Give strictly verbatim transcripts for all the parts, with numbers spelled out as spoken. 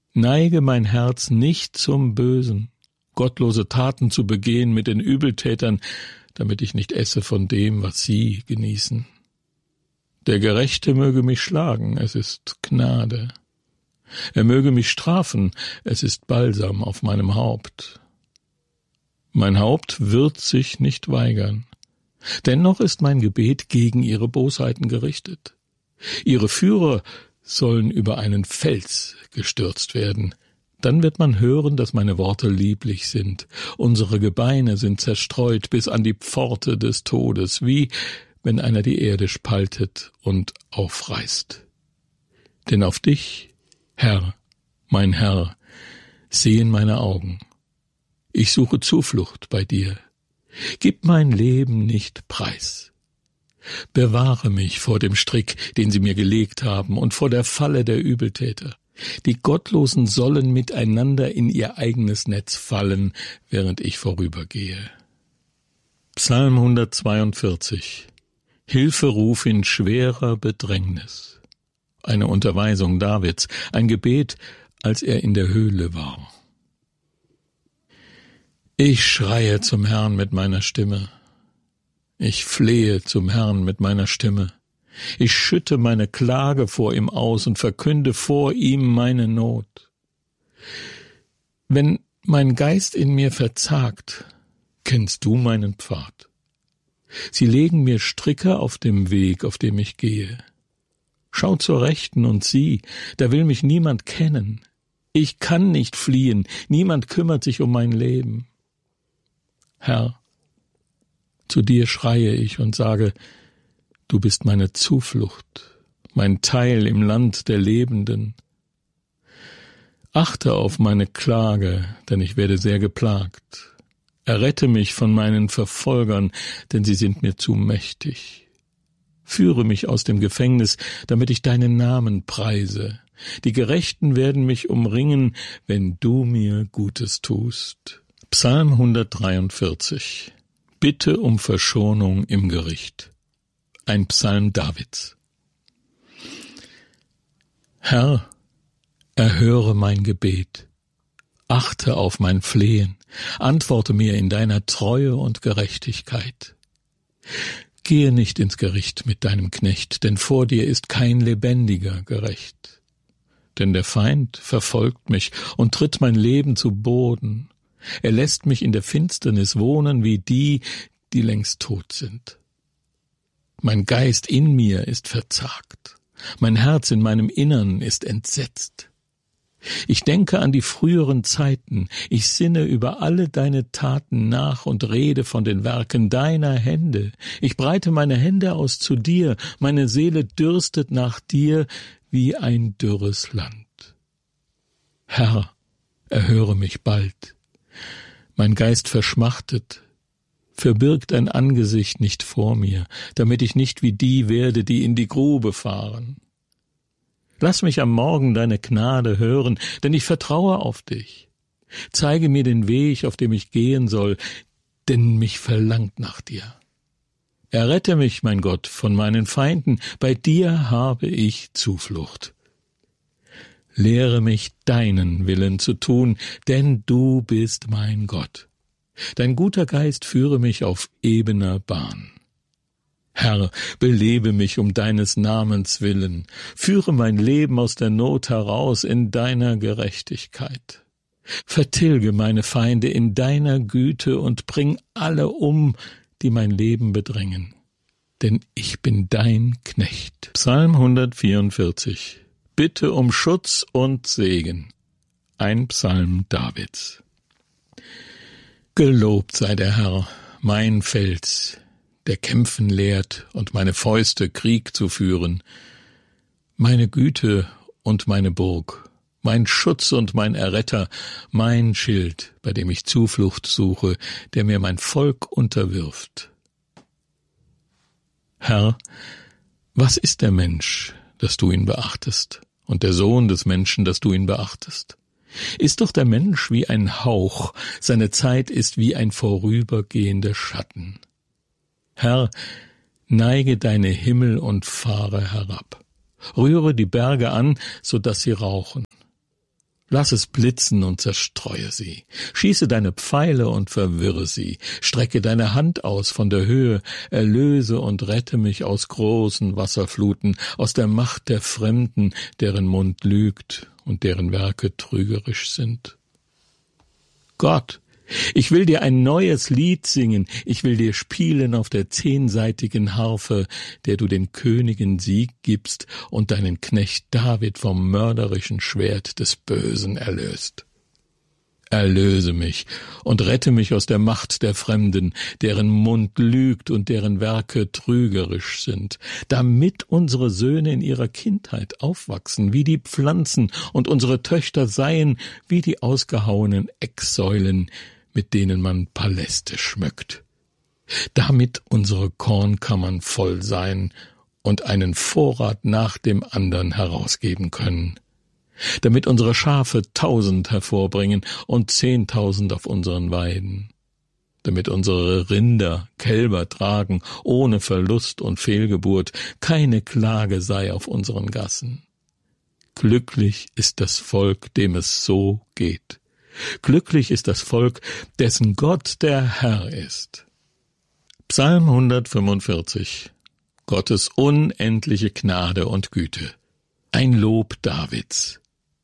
Neige mein Herz nicht zum Bösen, gottlose Taten zu begehen mit den Übeltätern, damit ich nicht esse von dem, was sie genießen. Der Gerechte möge mich schlagen, es ist Gnade. Er möge mich strafen, es ist Balsam auf meinem Haupt. Mein Haupt wird sich nicht weigern. Dennoch ist mein Gebet gegen ihre Bosheiten gerichtet. Ihre Führer sollen über einen Fels gestürzt werden. Dann wird man hören, dass meine Worte lieblich sind. Unsere Gebeine sind zerstreut bis an die Pforte des Todes, wie wenn einer die Erde spaltet und aufreißt. Denn auf dich, Herr, mein Herr, sehen meine Augen. Ich suche Zuflucht bei dir. Gib mein Leben nicht preis. Bewahre mich vor dem Strick, den sie mir gelegt haben, und vor der Falle der Übeltäter. Die Gottlosen sollen miteinander in ihr eigenes Netz fallen, während ich vorübergehe. Psalm hundertzweiundvierzig. Hilferuf in schwerer Bedrängnis. Eine Unterweisung Davids, ein Gebet, als er in der Höhle war. Ich schreie zum Herrn mit meiner Stimme. Ich flehe zum Herrn mit meiner Stimme. Ich schütte meine Klage vor ihm aus und verkünde vor ihm meine Not. Wenn mein Geist in mir verzagt, kennst du meinen Pfad. Sie legen mir Stricke auf dem Weg, auf dem ich gehe. Schau zur Rechten und sieh, da will mich niemand kennen. Ich kann nicht fliehen, niemand kümmert sich um mein Leben. Herr, zu dir schreie ich und sage, du bist meine Zuflucht, mein Teil im Land der Lebenden. Achte auf meine Klage, denn ich werde sehr geplagt. Errette mich von meinen Verfolgern, denn sie sind mir zu mächtig. Führe mich aus dem Gefängnis, damit ich deinen Namen preise. Die Gerechten werden mich umringen, wenn du mir Gutes tust. Psalm hundertdreiundvierzig. Bitte um Verschonung im Gericht. Ein Psalm Davids. Herr, erhöre mein Gebet. Achte auf mein Flehen. Antworte mir in deiner Treue und Gerechtigkeit. Gehe nicht ins Gericht mit deinem Knecht, denn vor dir ist kein Lebendiger gerecht. Denn der Feind verfolgt mich und tritt mein Leben zu Boden. Er lässt mich in der Finsternis wohnen wie die, die längst tot sind. Mein Geist in mir ist verzagt. Mein Herz in meinem Innern ist entsetzt. Ich denke an die früheren Zeiten, ich sinne über alle deine Taten nach und rede von den Werken deiner Hände. Ich breite meine Hände aus zu dir, meine Seele dürstet nach dir wie ein dürres Land. Herr, erhöre mich bald. Mein Geist verschmachtet, verbirg dein Angesicht nicht vor mir, damit ich nicht wie die werde, die in die Grube fahren. Lass mich am Morgen deine Gnade hören, denn ich vertraue auf dich. Zeige mir den Weg, auf dem ich gehen soll, denn mich verlangt nach dir. Errette mich, mein Gott, von meinen Feinden, bei dir habe ich Zuflucht. Lehre mich, deinen Willen zu tun, denn du bist mein Gott. Dein guter Geist führe mich auf ebener Bahn. Herr, belebe mich um deines Namens willen, führe mein Leben aus der Not heraus in deiner Gerechtigkeit. Vertilge meine Feinde in deiner Güte und bring alle um, die mein Leben bedrängen. Denn ich bin dein Knecht. Psalm hundertvierundvierzig. Bitte um Schutz und Segen. Ein Psalm Davids. Gelobt sei der Herr, mein Fels, der kämpfen lehrt und meine Fäuste Krieg zu führen, meine Güte und meine Burg, mein Schutz und mein Erretter, mein Schild, bei dem ich Zuflucht suche, der mir mein Volk unterwirft. Herr, was ist der Mensch, dass du ihn beachtest, und der Sohn des Menschen, dass du ihn beachtest? Ist doch der Mensch wie ein Hauch, seine Zeit ist wie ein vorübergehender Schatten. Herr, neige deine Himmel und fahre herab. Rühre die Berge an, so dass sie rauchen. Lass es blitzen und zerstreue sie. Schieße deine Pfeile und verwirre sie. Strecke deine Hand aus von der Höhe, erlöse und rette mich aus großen Wasserfluten, aus der Macht der Fremden, deren Mund lügt und deren Werke trügerisch sind. Gott, ich will dir ein neues Lied singen, ich will dir spielen auf der zehnsaitigen Harfe, der du den Königen Sieg gibst und deinen Knecht David vom mörderischen Schwert des Bösen erlöst. Erlöse mich und rette mich aus der Macht der Fremden, deren Mund lügt und deren Werke trügerisch sind, damit unsere Söhne in ihrer Kindheit aufwachsen wie die Pflanzen und unsere Töchter seien wie die ausgehauenen Ecksäulen, mit denen man Paläste schmückt, damit unsere Kornkammern voll seien und einen Vorrat nach dem andern herausgeben können, damit unsere Schafe tausend hervorbringen und zehntausend auf unseren Weiden, damit unsere Rinder Kälber tragen, ohne Verlust und Fehlgeburt, keine Klage sei auf unseren Gassen. Glücklich ist das Volk, dem es so geht. Glücklich ist das Volk, dessen Gott der Herr ist. Psalm hundertfünfundvierzig. Gottes unendliche Gnade und Güte. Ein Lob Davids.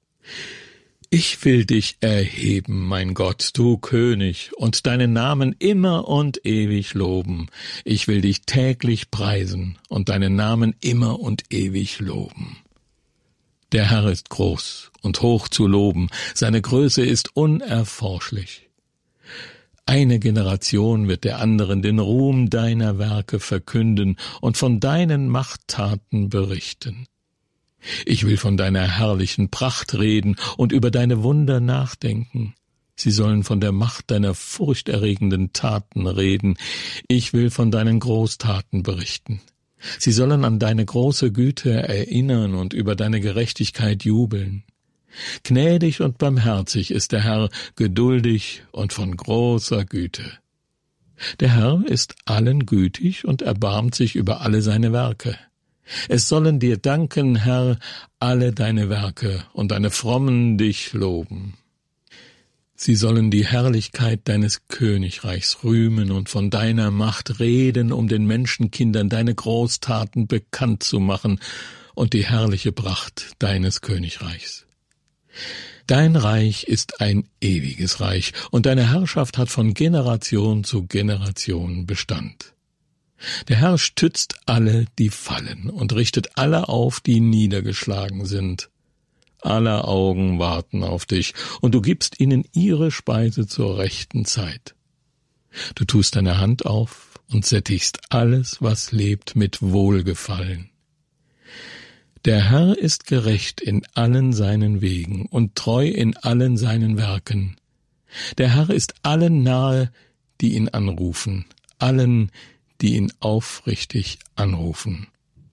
Ich will dich erheben, mein Gott, du König, und deinen Namen immer und ewig loben. Ich will dich täglich preisen und deinen Namen immer und ewig loben. Der Herr ist groß und hoch zu loben, seine Größe ist unerforschlich. Eine Generation wird der anderen den Ruhm deiner Werke verkünden und von deinen Machttaten berichten. Ich will von deiner herrlichen Pracht reden und über deine Wunder nachdenken. Sie sollen von der Macht deiner furchterregenden Taten reden. Ich will von deinen Großtaten berichten. Sie sollen an deine große Güte erinnern und über deine Gerechtigkeit jubeln. Gnädig und barmherzig ist der Herr, geduldig und von großer Güte. Der Herr ist allen gütig und erbarmt sich über alle seine Werke. Es sollen dir danken, Herr, alle deine Werke, und deine Frommen dich loben. Sie sollen die Herrlichkeit deines Königreichs rühmen und von deiner Macht reden, um den Menschenkindern deine Großtaten bekannt zu machen und die herrliche Pracht deines Königreichs. Dein Reich ist ein ewiges Reich, und deine Herrschaft hat von Generation zu Generation Bestand. Der Herr stützt alle, die fallen, und richtet alle auf, die niedergeschlagen sind. Aller Augen warten auf dich, und du gibst ihnen ihre Speise zur rechten Zeit. Du tust deine Hand auf und sättigst alles, was lebt, mit Wohlgefallen. Der Herr ist gerecht in allen seinen Wegen und treu in allen seinen Werken. Der Herr ist allen nahe, die ihn anrufen, allen, die ihn aufrichtig anrufen.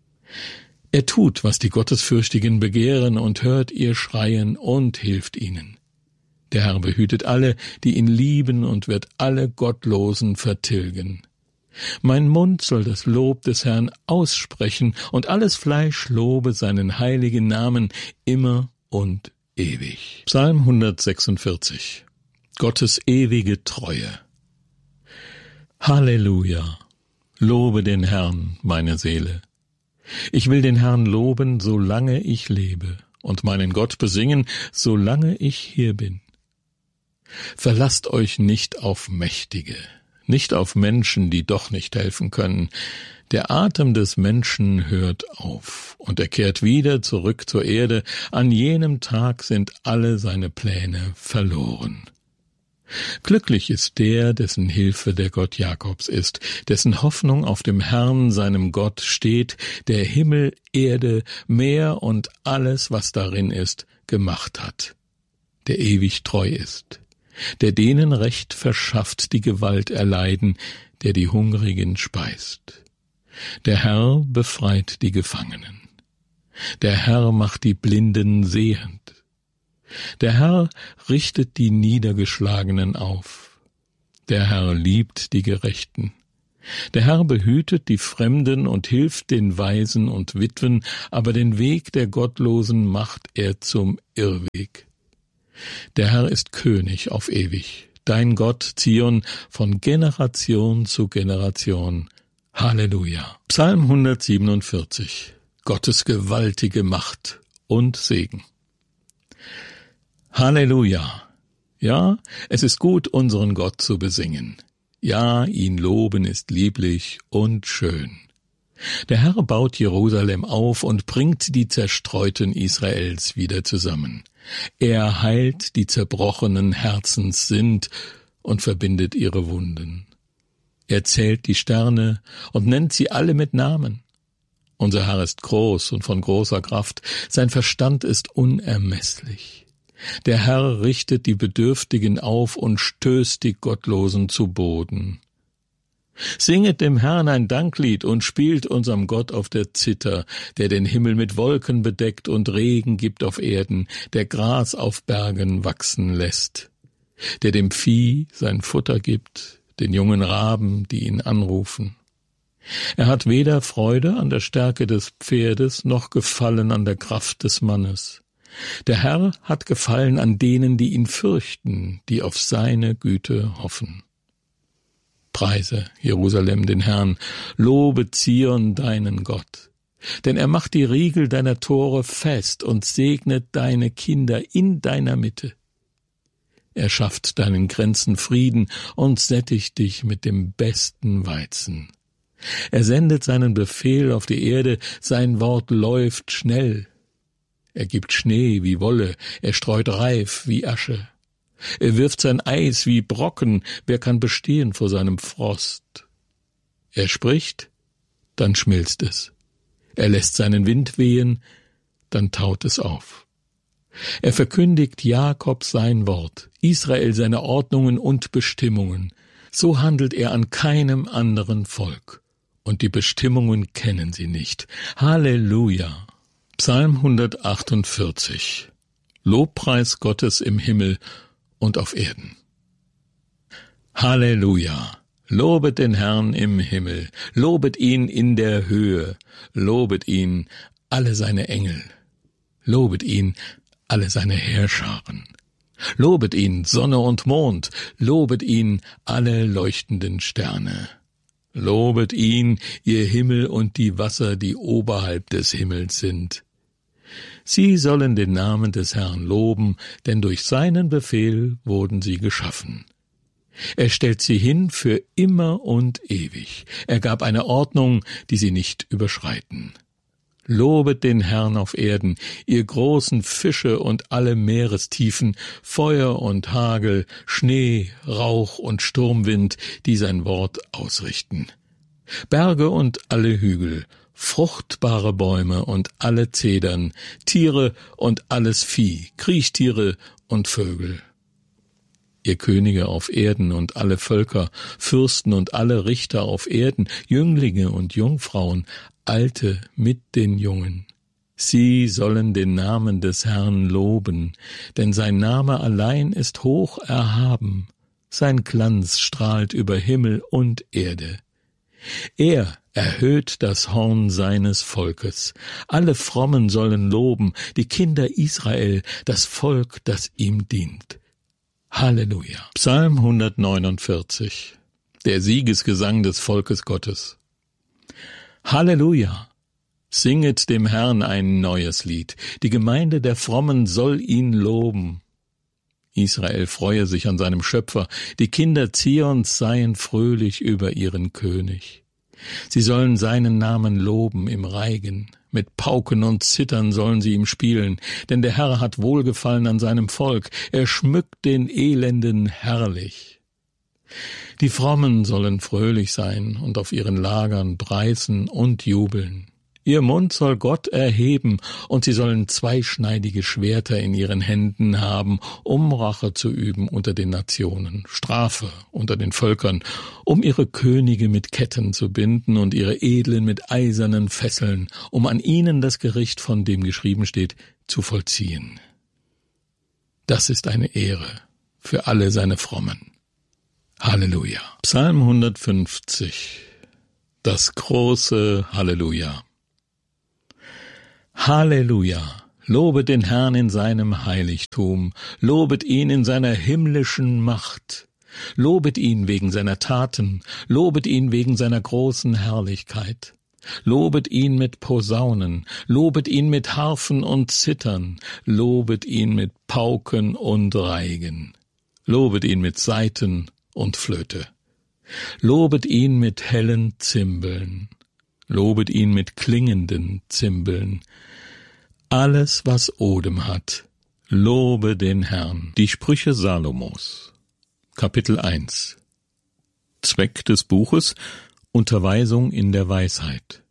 Er tut, was die Gottesfürchtigen begehren, und hört ihr Schreien und hilft ihnen. Der Herr behütet alle, die ihn lieben, und wird alle Gottlosen vertilgen. Mein Mund soll das Lob des Herrn aussprechen, und alles Fleisch lobe seinen heiligen Namen immer und ewig. Psalm hundertsechsundvierzig. Gottes ewige Treue. Halleluja! Lobe den Herrn, meine Seele. Ich will den Herrn loben, solange ich lebe, und meinen Gott besingen, solange ich hier bin. Verlasst euch nicht auf Mächtige, nicht auf Menschen, die doch nicht helfen können. Der Atem des Menschen hört auf, und er kehrt wieder zurück zur Erde. An jenem Tag sind alle seine Pläne verloren. Glücklich ist der, dessen Hilfe der Gott Jakobs ist, dessen Hoffnung auf dem Herrn, seinem Gott, steht, der Himmel, Erde, Meer und alles, was darin ist, gemacht hat, der ewig treu ist, der denen Recht verschafft, die Gewalt erleiden, der die Hungrigen speist. Der Herr befreit die Gefangenen. Der Herr macht die Blinden sehend. Der Herr richtet die Niedergeschlagenen auf. Der Herr liebt die Gerechten. Der Herr behütet die Fremden und hilft den Waisen und Witwen, aber den Weg der Gottlosen macht er zum Irrweg. Der Herr ist König auf ewig, dein Gott Zion von Generation zu Generation. Halleluja. Psalm hundertsiebenundvierzig. Gottes gewaltige Macht und Segen. Halleluja. Ja, es ist gut, unseren Gott zu besingen. Ja, ihn loben ist lieblich und schön. Der Herr baut Jerusalem auf und bringt die Zerstreuten Israels wieder zusammen. Er heilt die zerbrochenen Herzens sind und verbindet ihre Wunden. Er zählt die Sterne und nennt sie alle mit Namen. Unser Herr ist groß und von großer Kraft, sein Verstand ist unermesslich. Der Herr richtet die Bedürftigen auf und stößt die Gottlosen zu Boden. Singet dem Herrn ein Danklied und spielt unserem Gott auf der Zither, der den Himmel mit Wolken bedeckt und Regen gibt auf Erden, der Gras auf Bergen wachsen lässt, der dem Vieh sein Futter gibt, den jungen Raben, die ihn anrufen. Er hat weder Freude an der Stärke des Pferdes noch Gefallen an der Kraft des Mannes. Der Herr hat Gefallen an denen, die ihn fürchten, die auf seine Güte hoffen. Preise, Jerusalem, den Herrn, lobe Zion, deinen Gott. Denn er macht die Riegel deiner Tore fest und segnet deine Kinder in deiner Mitte. Er schafft deinen Grenzen Frieden und sättigt dich mit dem besten Weizen. Er sendet seinen Befehl auf die Erde, sein Wort läuft schnell. Er gibt Schnee wie Wolle, er streut Reif wie Asche. Er wirft sein Eis wie Brocken, wer kann bestehen vor seinem Frost? Er spricht, dann schmilzt es. Er lässt seinen Wind wehen, dann taut es auf. Er verkündigt Jakob sein Wort, Israel seine Ordnungen und Bestimmungen. So handelt er an keinem anderen Volk. Und die Bestimmungen kennen sie nicht. Halleluja! Psalm hundertachtundvierzig. Lobpreis Gottes im Himmel und auf Erden. Halleluja! Lobet den Herrn im Himmel, lobet ihn in der Höhe, lobet ihn alle seine Engel, lobet ihn alle seine Heerscharen, lobet ihn Sonne und Mond, lobet ihn alle leuchtenden Sterne. Lobet ihn, ihr Himmel und die Wasser, die oberhalb des Himmels sind. Sie sollen den Namen des Herrn loben, denn durch seinen Befehl wurden sie geschaffen. Er stellt sie hin für immer und ewig. Er gab eine Ordnung, die sie nicht überschreiten. Lobet den Herrn auf Erden, ihr großen Fische und alle Meerestiefen, Feuer und Hagel, Schnee, Rauch und Sturmwind, die sein Wort ausrichten. Berge und alle Hügel, fruchtbare Bäume und alle Zedern, Tiere und alles Vieh, Kriechtiere und Vögel. Ihr Könige auf Erden und alle Völker, Fürsten und alle Richter auf Erden, Jünglinge und Jungfrauen, Alte mit den Jungen. Sie sollen den Namen des Herrn loben, denn sein Name allein ist hoch erhaben. Sein Glanz strahlt über Himmel und Erde. Er erhöht das Horn seines Volkes. Alle Frommen sollen loben, die Kinder Israel, das Volk, das ihm dient. Halleluja. Psalm hundertneunundvierzig. Der Siegesgesang des Volkes Gottes. Halleluja! Singet dem Herrn ein neues Lied. Die Gemeinde der Frommen soll ihn loben. Israel freue sich an seinem Schöpfer. Die Kinder Zions seien fröhlich über ihren König. Sie sollen seinen Namen loben im Reigen. Mit Pauken und Zittern sollen sie ihm spielen. Denn der Herr hat Wohlgefallen an seinem Volk. Er schmückt den Elenden herrlich. Die Frommen sollen fröhlich sein und auf ihren Lagern preisen und jubeln. Ihr Mund soll Gott erheben, und sie sollen zweischneidige Schwerter in ihren Händen haben, um Rache zu üben unter den Nationen, Strafe unter den Völkern, um ihre Könige mit Ketten zu binden und ihre Edlen mit eisernen Fesseln, um an ihnen das Gericht, von dem geschrieben steht, zu vollziehen. Das ist eine Ehre für alle seine Frommen. Halleluja. Psalm hundertfünfzig. Das große Halleluja. Halleluja. lobet den Herrn in seinem Heiligtum, lobet ihn in seiner himmlischen Macht, lobet ihn wegen seiner Taten, lobet ihn wegen seiner großen Herrlichkeit. Lobet ihn mit Posaunen, lobet ihn mit Harfen und Zittern, lobet ihn mit Pauken und Reigen, lobet ihn mit Saiten und Flöte, lobet ihn mit hellen Zimbeln, lobet ihn mit klingenden Zimbeln. Alles, was Odem hat, lobe den Herrn. Die Sprüche Salomos, Kapitel eins. Zweck des Buches: Unterweisung in der Weisheit.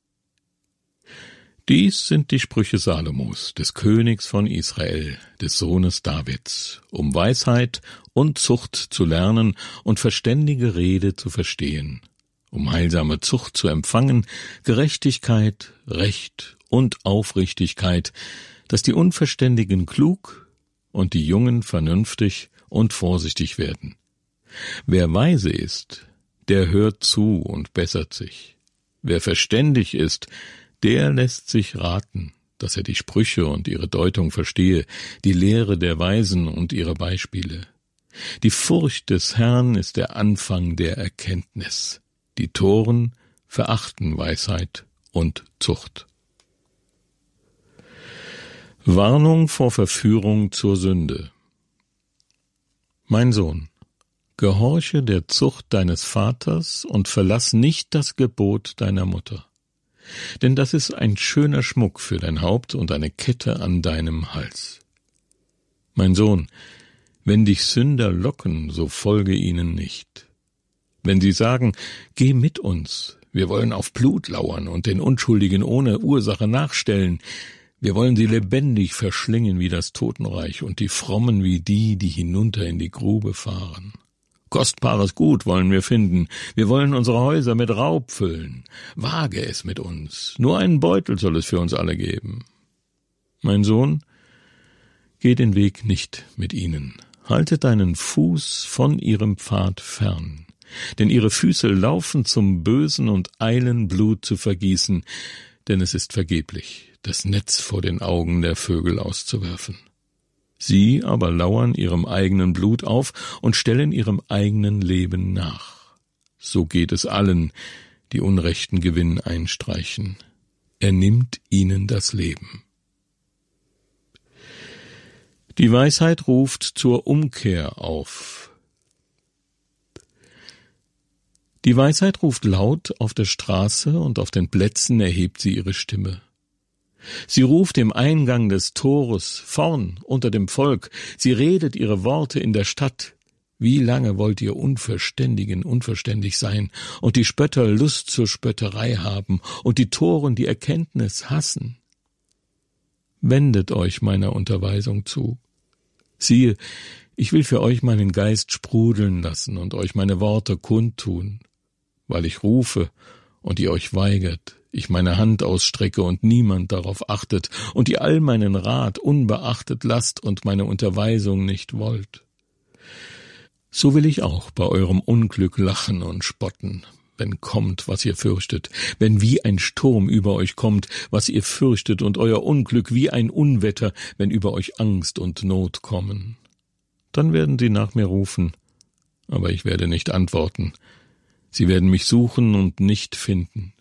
Dies sind die Sprüche Salomos, des Königs von Israel, des Sohnes Davids, um Weisheit und Zucht zu lernen und verständige Rede zu verstehen, um heilsame Zucht zu empfangen, Gerechtigkeit, Recht und Aufrichtigkeit, dass die Unverständigen klug und die Jungen vernünftig und vorsichtig werden. Wer weise ist, der hört zu und bessert sich. Wer verständig ist, der lässt sich raten, dass er die Sprüche und ihre Deutung verstehe, die Lehre der Weisen und ihre Beispiele. Die Furcht des Herrn ist der Anfang der Erkenntnis. Die Toren verachten Weisheit und Zucht. Warnung vor Verführung zur Sünde. Mein Sohn, gehorche der Zucht deines Vaters und verlass nicht das Gebot deiner Mutter. Denn das ist ein schöner Schmuck für dein Haupt und eine Kette an deinem Hals. Mein Sohn, wenn dich Sünder locken, so folge ihnen nicht. Wenn sie sagen, geh mit uns, wir wollen auf Blut lauern und den Unschuldigen ohne Ursache nachstellen, wir wollen sie lebendig verschlingen wie das Totenreich und die Frommen wie die, die hinunter in die Grube fahren. Kostbares Gut wollen wir finden, wir wollen unsere Häuser mit Raub füllen. Wage es mit uns, nur einen Beutel soll es für uns alle geben. Mein Sohn, geh den Weg nicht mit ihnen, halte deinen Fuß von ihrem Pfad fern, denn ihre Füße laufen zum Bösen und eilen Blut zu vergießen, denn es ist vergeblich, das Netz vor den Augen der Vögel auszuwerfen. Sie aber lauern ihrem eigenen Blut auf und stellen ihrem eigenen Leben nach. So geht es allen, die unrechten Gewinn einstreichen. Er nimmt ihnen das Leben. Die Weisheit ruft zur Umkehr auf. Die Weisheit ruft laut auf der Straße und auf den Plätzen erhebt sie ihre Stimme. Sie ruft im Eingang des Tores, vorn unter dem Volk, sie redet ihre Worte in der Stadt. Wie lange wollt ihr Unverständigen unverständig sein und die Spötter Lust zur Spötterei haben und die Toren die Erkenntnis hassen? Wendet euch meiner Unterweisung zu. Siehe, ich will für euch meinen Geist sprudeln lassen und euch meine Worte kundtun, weil ich rufe und ihr euch weigert, ich meine Hand ausstrecke und niemand darauf achtet, und ihr all meinen Rat unbeachtet lasst und meine Unterweisung nicht wollt. So will ich auch bei eurem Unglück lachen und spotten, wenn kommt, was ihr fürchtet, wenn wie ein Sturm über euch kommt, was ihr fürchtet, und euer Unglück wie ein Unwetter, wenn über euch Angst und Not kommen. Dann werden sie nach mir rufen, aber ich werde nicht antworten. Sie werden mich suchen und nicht finden.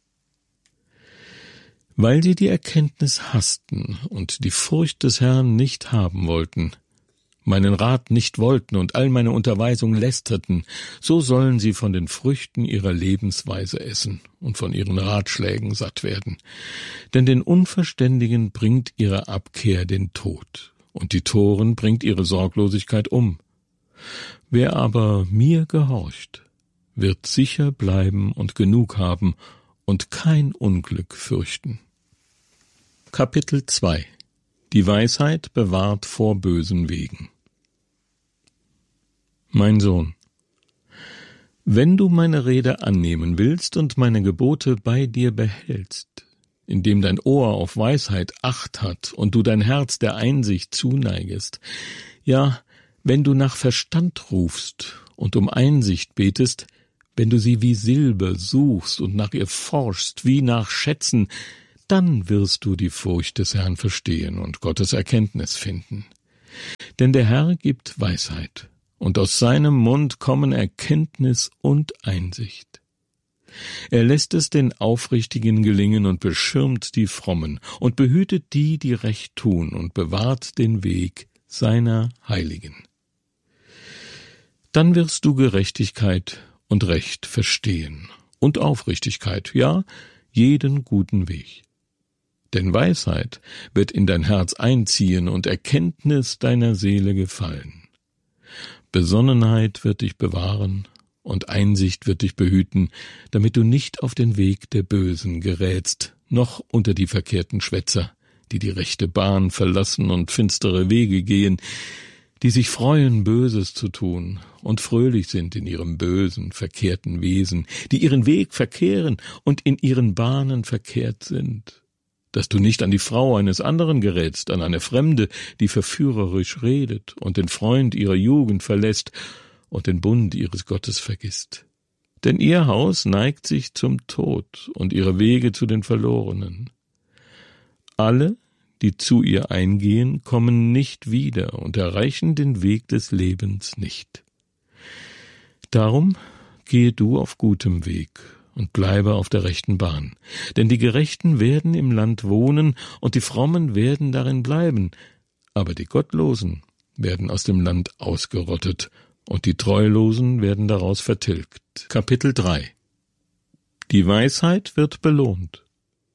Weil sie die Erkenntnis hassten und die Furcht des Herrn nicht haben wollten, meinen Rat nicht wollten und all meine Unterweisung lästerten, so sollen sie von den Früchten ihrer Lebensweise essen und von ihren Ratschlägen satt werden. Denn den Unverständigen bringt ihre Abkehr den Tod, und die Toren bringt ihre Sorglosigkeit um. Wer aber mir gehorcht, wird sicher bleiben und genug haben und kein Unglück fürchten. Kapitel zwei. Die Weisheit bewahrt vor bösen Wegen. Mein Sohn, wenn du meine Rede annehmen willst und meine Gebote bei dir behältst, indem dein Ohr auf Weisheit Acht hat und du dein Herz der Einsicht zuneigest, ja, wenn du nach Verstand rufst und um Einsicht betest, wenn du sie wie Silber suchst und nach ihr forschst wie nach Schätzen, Dann wirst du die Furcht des Herrn verstehen und Gottes Erkenntnis finden. Denn der Herr gibt Weisheit, und aus seinem Mund kommen Erkenntnis und Einsicht. Er lässt es den Aufrichtigen gelingen und beschirmt die Frommen und behütet die, die recht tun, und bewahrt den Weg seiner Heiligen. Dann wirst du Gerechtigkeit und Recht verstehen und Aufrichtigkeit, ja, jeden guten Weg. Denn Weisheit wird in dein Herz einziehen und Erkenntnis deiner Seele gefallen. Besonnenheit wird dich bewahren und Einsicht wird dich behüten, damit du nicht auf den Weg der Bösen gerätst, noch unter die verkehrten Schwätzer, die die rechte Bahn verlassen und finstere Wege gehen, die sich freuen, Böses zu tun und fröhlich sind in ihrem bösen, verkehrten Wesen, die ihren Weg verkehren und in ihren Bahnen verkehrt sind. Dass du nicht an die Frau eines anderen gerätst, an eine Fremde, die verführerisch redet und den Freund ihrer Jugend verlässt und den Bund ihres Gottes vergisst. Denn ihr Haus neigt sich zum Tod und ihre Wege zu den Verlorenen. Alle, die zu ihr eingehen, kommen nicht wieder und erreichen den Weg des Lebens nicht. Darum gehe du auf gutem Weg und bleibe auf der rechten Bahn. Denn die Gerechten werden im Land wohnen und die Frommen werden darin bleiben, aber die Gottlosen werden aus dem Land ausgerottet und die Treulosen werden daraus vertilgt. Kapitel drei. Die Weisheit wird belohnt.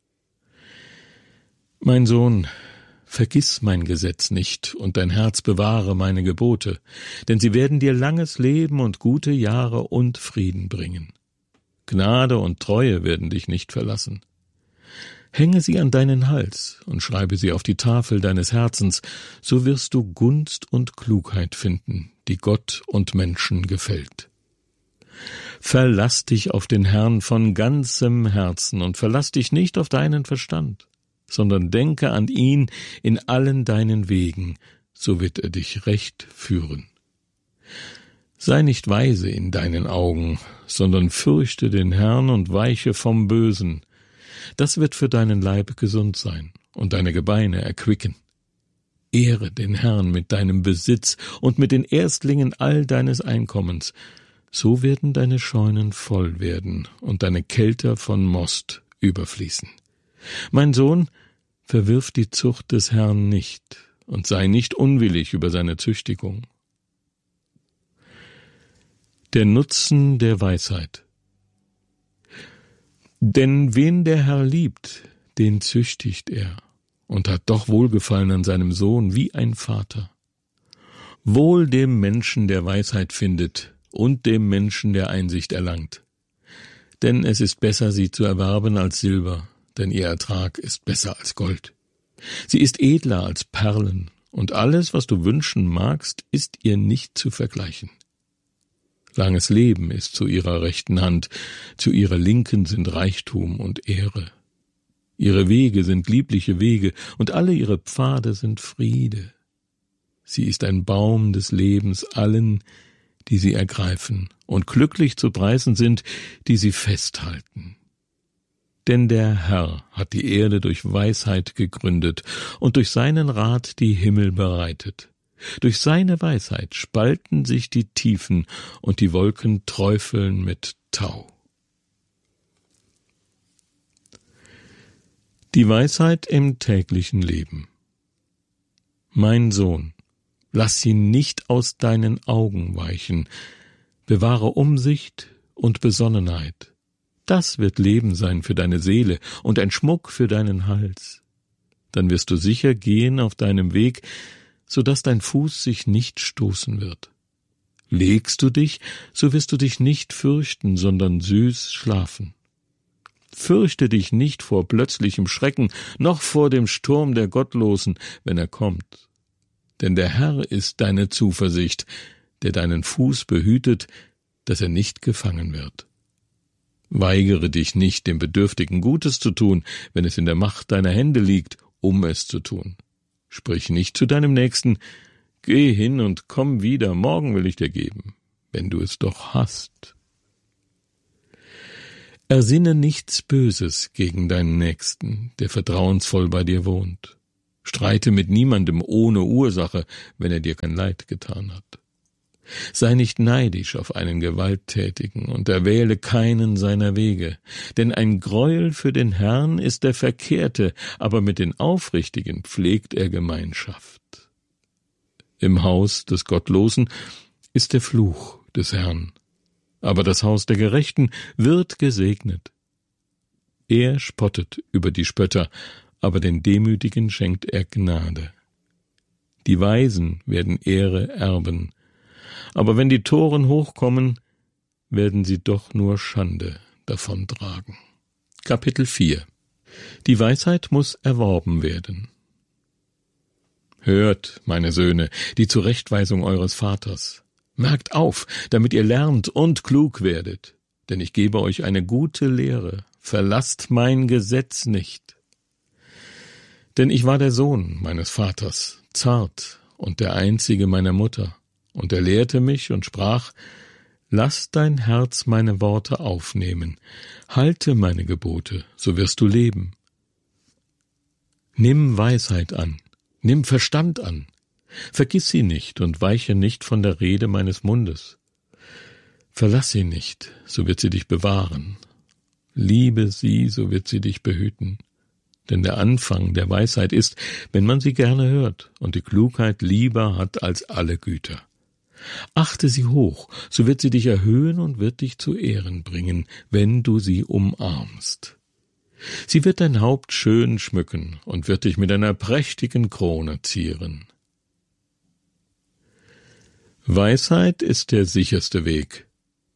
Mein Sohn, vergiss mein Gesetz nicht und dein Herz bewahre meine Gebote, denn sie werden dir langes Leben und gute Jahre und Frieden bringen. Gnade und Treue werden dich nicht verlassen. Hänge sie an deinen Hals und schreibe sie auf die Tafel deines Herzens, so wirst du Gunst und Klugheit finden, die Gott und Menschen gefällt. Verlass dich auf den Herrn von ganzem Herzen und verlass dich nicht auf deinen Verstand, sondern denke an ihn in allen deinen Wegen, so wird er dich recht führen. Sei nicht weise in deinen Augen, sondern fürchte den Herrn und weiche vom Bösen. Das wird für deinen Leib gesund sein und deine Gebeine erquicken. Ehre den Herrn mit deinem Besitz und mit den Erstlingen all deines Einkommens. So werden deine Scheunen voll werden und deine Kelter von Most überfließen. Mein Sohn, verwirf die Zucht des Herrn nicht und sei nicht unwillig über seine Züchtigung. Der Nutzen der Weisheit. Denn wen der Herr liebt, den züchtigt er und hat doch Wohlgefallen an seinem Sohn wie ein Vater. Wohl dem Menschen, der Weisheit findet, und dem Menschen, der Einsicht erlangt. Denn es ist besser, sie zu erwerben als Silber, denn ihr Ertrag ist besser als Gold. Sie ist edler als Perlen, und alles, was du wünschen magst, ist ihr nicht zu vergleichen. Langes Leben ist zu ihrer rechten Hand, zu ihrer linken sind Reichtum und Ehre. Ihre Wege sind liebliche Wege, und alle ihre Pfade sind Friede. Sie ist ein Baum des Lebens allen, die sie ergreifen, und glücklich zu preisen sind, die sie festhalten. Denn der Herr hat die Erde durch Weisheit gegründet und durch seinen Rat die Himmel bereitet. Durch seine Weisheit spalten sich die Tiefen und die Wolken träufeln mit Tau. Die Weisheit im täglichen Leben. Mein Sohn, lass sie nicht aus deinen Augen weichen, bewahre Umsicht und Besonnenheit. Das wird Leben sein für deine Seele und ein Schmuck für deinen Hals. Dann wirst du sicher gehen auf deinem Weg, so dass dein Fuß sich nicht stoßen wird. Legst du dich, so wirst du dich nicht fürchten, sondern süß schlafen. Fürchte dich nicht vor plötzlichem Schrecken, noch vor dem Sturm der Gottlosen, wenn er kommt. Denn der Herr ist deine Zuversicht, der deinen Fuß behütet, dass er nicht gefangen wird. Weigere dich nicht, dem Bedürftigen Gutes zu tun, wenn es in der Macht deiner Hände liegt, um es zu tun. Sprich nicht zu deinem Nächsten, geh hin und komm wieder, morgen will ich dir geben, wenn du es doch hast. Ersinne nichts Böses gegen deinen Nächsten, der vertrauensvoll bei dir wohnt. Streite mit niemandem ohne Ursache, wenn er dir kein Leid getan hat. Sei nicht neidisch auf einen Gewalttätigen und erwähle keinen seiner Wege, denn ein Greuel für den Herrn ist der Verkehrte, aber mit den Aufrichtigen pflegt er Gemeinschaft. Im Haus des Gottlosen ist der Fluch des Herrn, aber das Haus der Gerechten wird gesegnet. Er spottet über die Spötter, aber den Demütigen schenkt er Gnade. Die Weisen werden Ehre erben, aber wenn die Toren hochkommen, werden sie doch nur Schande davontragen. Kapitel vier. Die Weisheit muss erworben werden. Hört, meine Söhne, die Zurechtweisung eures Vaters. Merkt auf, damit ihr lernt und klug werdet, denn ich gebe euch eine gute Lehre. Verlasst mein Gesetz nicht. Denn ich war der Sohn meines Vaters, zart und der einzige meiner Mutter. Und er lehrte mich und sprach, lass dein Herz meine Worte aufnehmen, halte meine Gebote, so wirst du leben. Nimm Weisheit an, nimm Verstand an, vergiss sie nicht und weiche nicht von der Rede meines Mundes. Verlass sie nicht, so wird sie dich bewahren. Liebe sie, so wird sie dich behüten. Denn der Anfang der Weisheit ist, wenn man sie gerne hört, und die Klugheit lieber hat als alle Güter. Achte sie hoch, so wird sie dich erhöhen und wird dich zu Ehren bringen, wenn du sie umarmst. Sie wird dein Haupt schön schmücken und wird dich mit einer prächtigen Krone zieren. Weisheit ist der sicherste Weg.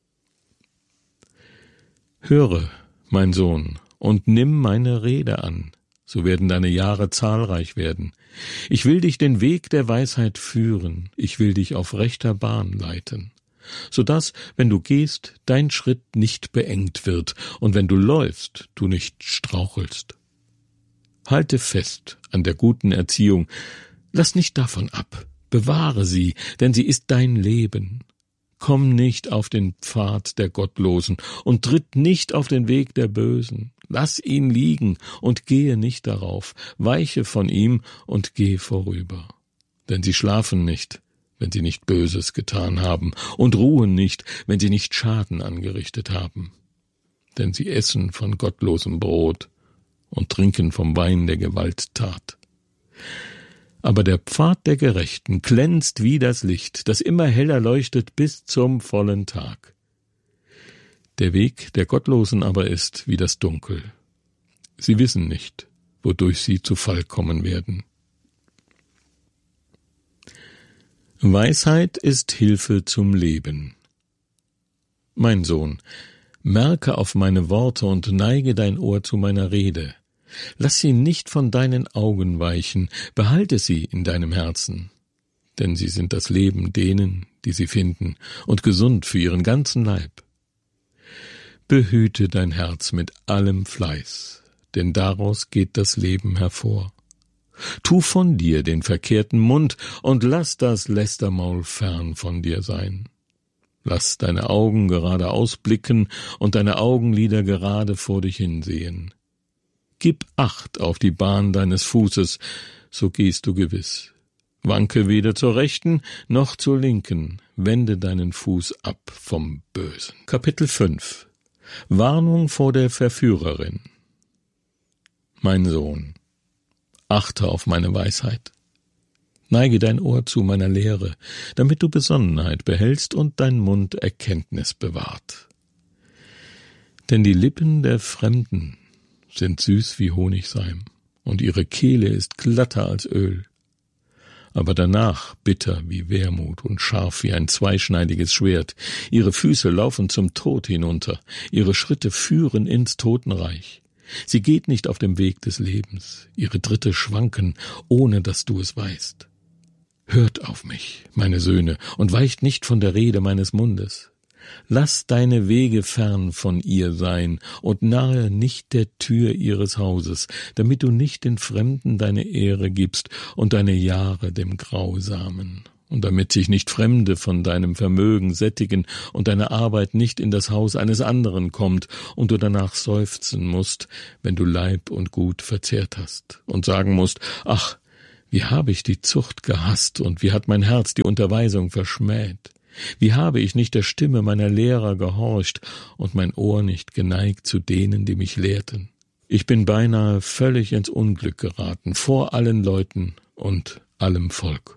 Höre, mein Sohn, und nimm meine Rede an, so werden deine Jahre zahlreich werden. Ich will dich den Weg der Weisheit führen, ich will dich auf rechter Bahn leiten, so dass, wenn du gehst, dein Schritt nicht beengt wird, und wenn du läufst, du nicht strauchelst. Halte fest an der guten Erziehung, lass nicht davon ab, bewahre sie, denn sie ist dein Leben. Komm nicht auf den Pfad der Gottlosen und tritt nicht auf den Weg der Bösen. Lass ihn liegen und gehe nicht darauf, weiche von ihm und geh vorüber. Denn sie schlafen nicht, wenn sie nicht Böses getan haben, und ruhen nicht, wenn sie nicht Schaden angerichtet haben. Denn sie essen von gottlosem Brot und trinken vom Wein der Gewalttat. Aber der Pfad der Gerechten glänzt wie das Licht, das immer heller leuchtet bis zum vollen Tag. Der Weg der Gottlosen aber ist wie das Dunkel. Sie wissen nicht, wodurch sie zu Fall kommen werden. Weisheit ist Hilfe zum Leben. Mein Sohn, merke auf meine Worte und neige dein Ohr zu meiner Rede. Lass sie nicht von deinen Augen weichen, behalte sie in deinem Herzen, denn sie sind das Leben denen, die sie finden, und gesund für ihren ganzen Leib. Behüte dein Herz mit allem Fleiß, denn daraus geht das Leben hervor. Tu von dir den verkehrten Mund und lass das Lästermaul fern von dir sein. Lass deine Augen geradeaus blicken und deine Augenlider gerade vor dich hinsehen. Gib Acht auf die Bahn deines Fußes, so gehst du gewiss. Wanke weder zur Rechten noch zur Linken, wende deinen Fuß ab vom Bösen. Kapitel fünf. Warnung vor der Verführerin. Mein Sohn, achte auf meine Weisheit. Neige dein Ohr zu meiner Lehre, damit du Besonnenheit behältst und dein Mund Erkenntnis bewahrt. Denn die Lippen der Fremden sind süß wie Honigseim, und ihre Kehle ist glatter als Öl, aber danach bitter wie Wermut und scharf wie ein zweischneidiges Schwert. Ihre Füße laufen zum Tod hinunter, ihre Schritte führen ins Totenreich. Sie geht nicht auf dem Weg des Lebens, ihre Tritte schwanken, ohne dass du es weißt. Hört auf mich, meine Söhne, und weicht nicht von der Rede meines Mundes. Lass deine Wege fern von ihr sein und nahe nicht der Tür ihres Hauses, damit du nicht den Fremden deine Ehre gibst und deine Jahre dem Grausamen und damit sich nicht Fremde von deinem Vermögen sättigen und deine Arbeit nicht in das Haus eines anderen kommt und du danach seufzen musst, wenn du Leib und Gut verzehrt hast, und sagen musst, ach, wie habe ich die Zucht gehasst und wie hat mein Herz die Unterweisung verschmäht. Wie habe ich nicht der Stimme meiner Lehrer gehorcht und mein Ohr nicht geneigt zu denen, die mich lehrten. Ich bin beinahe völlig ins Unglück geraten, vor allen Leuten und allem Volk.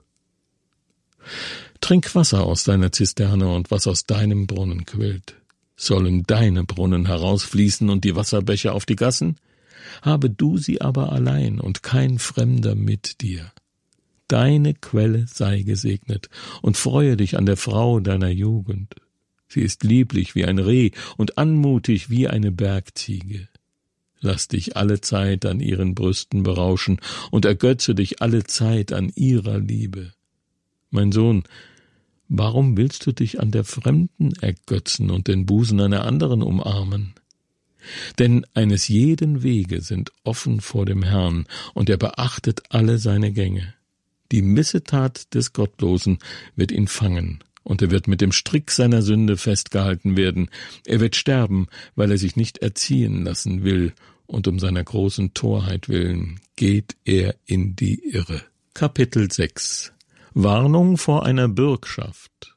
Trink Wasser aus deiner Zisterne und was aus deinem Brunnen quillt. Sollen deine Brunnen herausfließen und die Wasserbecher auf die Gassen? Habe du sie aber allein und kein Fremder mit dir. Deine Quelle sei gesegnet und freue dich an der Frau deiner Jugend. Sie ist lieblich wie ein Reh und anmutig wie eine Bergziege. Lass dich alle Zeit an ihren Brüsten berauschen und ergötze dich alle Zeit an ihrer Liebe. Mein Sohn, warum willst du dich an der Fremden ergötzen und den Busen einer anderen umarmen? Denn eines jeden Wege sind offen vor dem Herrn, und er beachtet alle seine Gänge. Die Missetat des Gottlosen wird ihn fangen, und er wird mit dem Strick seiner Sünde festgehalten werden. Er wird sterben, weil er sich nicht erziehen lassen will, und um seiner großen Torheit willen geht er in die Irre. Kapitel sechs. Warnung vor einer Bürgschaft.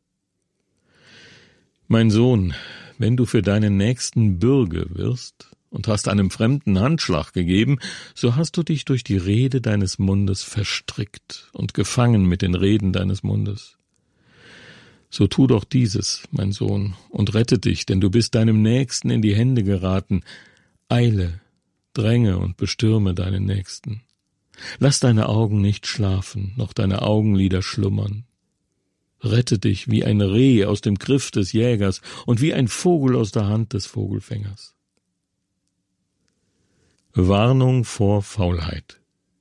Mein Sohn, wenn du für deinen Nächsten Bürge wirst und hast einem Fremden Handschlag gegeben, so hast du dich durch die Rede deines Mundes verstrickt und gefangen mit den Reden deines Mundes. So tu doch dieses, mein Sohn, und rette dich, denn du bist deinem Nächsten in die Hände geraten. Eile, dränge und bestürme deinen Nächsten. Lass deine Augen nicht schlafen, noch deine Augenlider schlummern. Rette dich wie ein Reh aus dem Griff des Jägers und wie ein Vogel aus der Hand des Vogelfängers. Warnung vor Faulheit.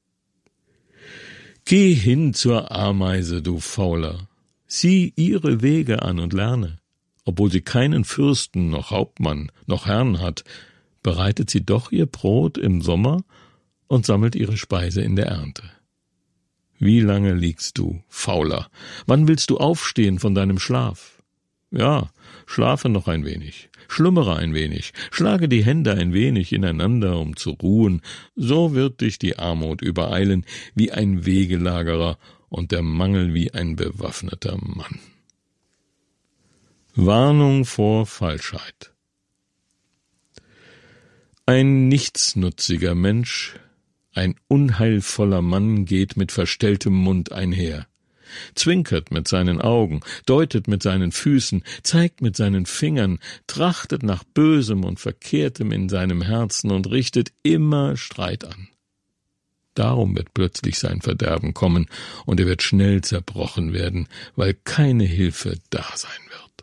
Geh hin zur Ameise, du Fauler, sieh ihre Wege an und lerne. Obwohl sie keinen Fürsten, noch Hauptmann, noch Herrn hat, bereitet sie doch ihr Brot im Sommer und sammelt ihre Speise in der Ernte. Wie lange liegst du, Fauler? Wann willst du aufstehen von deinem Schlaf? Ja, schlafe noch ein wenig, schlummere ein wenig, schlage die Hände ein wenig ineinander, um zu ruhen, so wird dich die Armut übereilen wie ein Wegelagerer und der Mangel wie ein bewaffneter Mann. Warnung vor Falschheit. Ein nichtsnutziger Mensch, ein unheilvoller Mann geht mit verstelltem Mund einher, zwinkert mit seinen Augen, deutet mit seinen Füßen, zeigt mit seinen Fingern, trachtet nach Bösem und Verkehrtem in seinem Herzen und richtet immer Streit an. Darum wird plötzlich sein Verderben kommen, und er wird schnell zerbrochen werden, weil keine Hilfe da sein wird.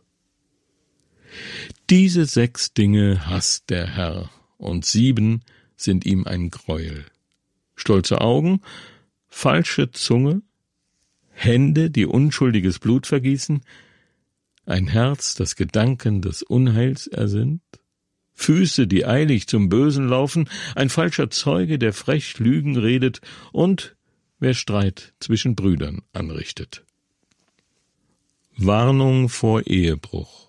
Diese sechs Dinge hasst der Herr, und sieben sind ihm ein Greuel. Stolze Augen, falsche Zunge, Hände, die unschuldiges Blut vergießen, ein Herz, das Gedanken des Unheils ersinnt, Füße, die eilig zum Bösen laufen, ein falscher Zeuge, der frech Lügen redet, und wer Streit zwischen Brüdern anrichtet. Warnung vor Ehebruch.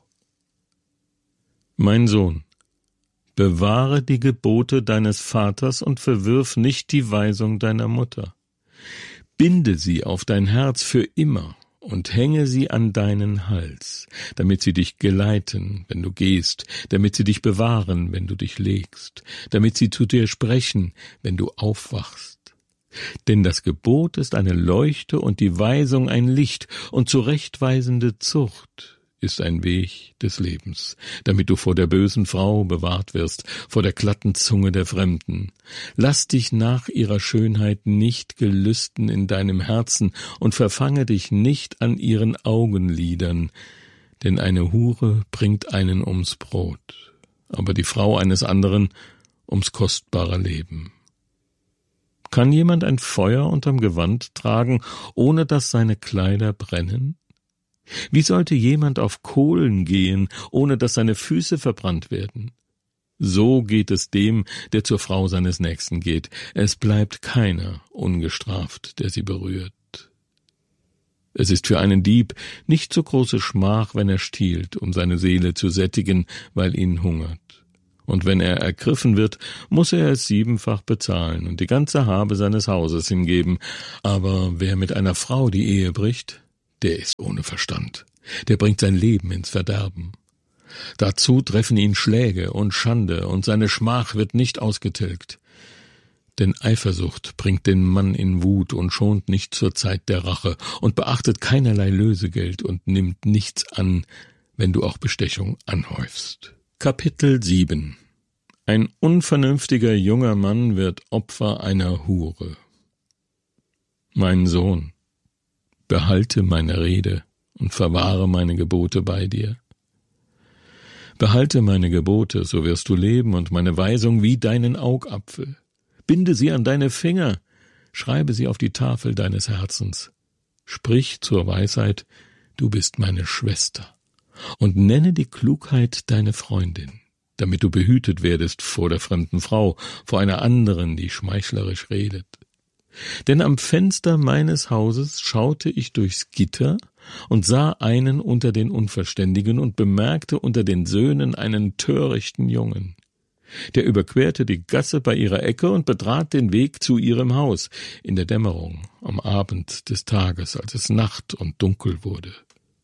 Mein Sohn, bewahre die Gebote deines Vaters und verwirf nicht die Weisung deiner Mutter. Binde sie auf dein Herz für immer und hänge sie an deinen Hals, damit sie dich geleiten, wenn du gehst, damit sie dich bewahren, wenn du dich legst, damit sie zu dir sprechen, wenn du aufwachst. Denn das Gebot ist eine Leuchte und die Weisung ein Licht, und zurechtweisende Zucht ist ein Weg des Lebens, damit du vor der bösen Frau bewahrt wirst, vor der glatten Zunge der Fremden. Lass dich nach ihrer Schönheit nicht gelüsten in deinem Herzen und verfange dich nicht an ihren Augenlidern, denn eine Hure bringt einen ums Brot, aber die Frau eines anderen ums kostbare Leben. Kann jemand ein Feuer unterm Gewand tragen, ohne dass seine Kleider brennen? Wie sollte jemand auf Kohlen gehen, ohne dass seine Füße verbrannt werden? So geht es dem, der zur Frau seines Nächsten geht. Es bleibt keiner ungestraft, der sie berührt. Es ist für einen Dieb nicht so große Schmach, wenn er stiehlt, um seine Seele zu sättigen, weil ihn hungert. Und wenn er ergriffen wird, muß er es siebenfach bezahlen und die ganze Habe seines Hauses hingeben. Aber wer mit einer Frau die Ehe bricht, der ist ohne Verstand. Der bringt sein Leben ins Verderben. Dazu treffen ihn Schläge und Schande, und seine Schmach wird nicht ausgetilgt. Denn Eifersucht bringt den Mann in Wut und schont nicht zur Zeit der Rache und beachtet keinerlei Lösegeld und nimmt nichts an, wenn du auch Bestechung anhäufst. Kapitel sieben. Ein unvernünftiger junger Mann wird Opfer einer Hure. Mein Sohn, behalte meine Rede und verwahre meine Gebote bei dir. Behalte meine Gebote, so wirst du leben, und meine Weisung wie deinen Augapfel. Binde sie an deine Finger, schreibe sie auf die Tafel deines Herzens. Sprich zur Weisheit, du bist meine Schwester. Und nenne die Klugheit deine Freundin, damit du behütet werdest vor der fremden Frau, vor einer anderen, die schmeichlerisch redet. Denn am Fenster meines Hauses schaute ich durchs Gitter und sah einen unter den Unverständigen und bemerkte unter den Söhnen einen törichten Jungen. Der überquerte die Gasse bei ihrer Ecke und betrat den Weg zu ihrem Haus, in der Dämmerung, am Abend des Tages, als es Nacht und dunkel wurde.